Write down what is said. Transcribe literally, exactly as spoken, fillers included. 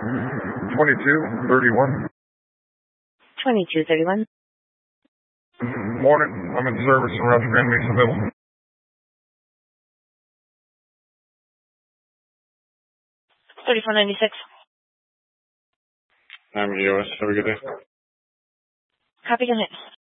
twenty-two thirty-one. twenty-two thirty-one. Morning. I'm in service around Grand Masonville. thirty-four ninety-six. I'm U S. Have a good day. Copy, good night.